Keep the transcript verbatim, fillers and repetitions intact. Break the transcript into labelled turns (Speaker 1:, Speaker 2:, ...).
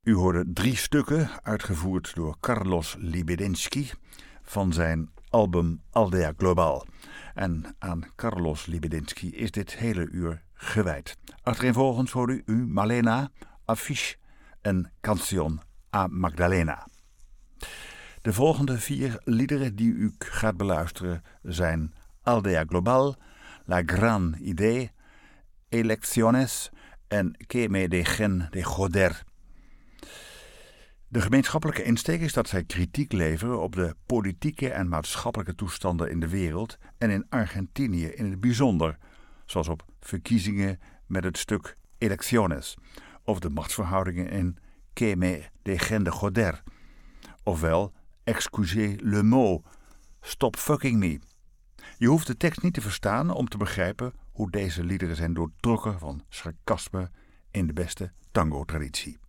Speaker 1: U hoorde drie stukken, uitgevoerd door Carlos Libedinsky, van zijn album Aldea Global. En aan Carlos Libedinsky is dit hele uur gewijd. Achtereenvolgens hoorde u Malena, Affiche en Canción a Magdalena. De volgende vier liederen die u gaat beluisteren zijn Aldea Global, La Gran Idee, Elecciones en Que me dejen de joder. De gemeenschappelijke insteek is dat zij kritiek leveren op de politieke en maatschappelijke toestanden in de wereld en in Argentinië in het bijzonder, zoals op verkiezingen met het stuk Elecciones of de machtsverhoudingen in Que me dejen de joder, ofwel Excusez le mot, stop fucking me. Je hoeft de tekst niet te verstaan om te begrijpen hoe deze liederen zijn doortrokken van sarcasme in de beste tango-traditie.